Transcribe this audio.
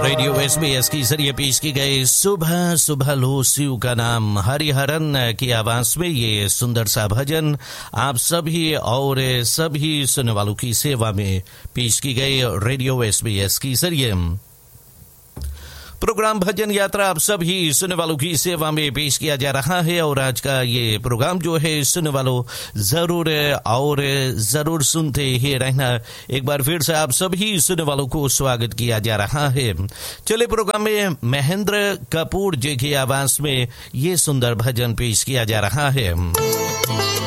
Radio SBS के जरिए पेश की गई सुबह सुबह लो शिव का नाम हरिहरन की आवाज में ये सुंदर सा भजन आप सभी और सभी सुनने वालों की सेवा में पेश की गई रेडियो SBS के जरिए। प्रोग्राम भजन यात्रा आप सभी सुनने वालों की सेवा में पेश किया जा रहा है और आज का ये प्रोग्राम जो है सुनने वालों जरूर सुनते ही रहना। एक बार फिर से आप सभी सुनने वालों को स्वागत किया जा रहा है। चले प्रोग्राम में महेंद्र कपूर जी की आवाज में ये सुंदर भजन पेश किया जा रहा है।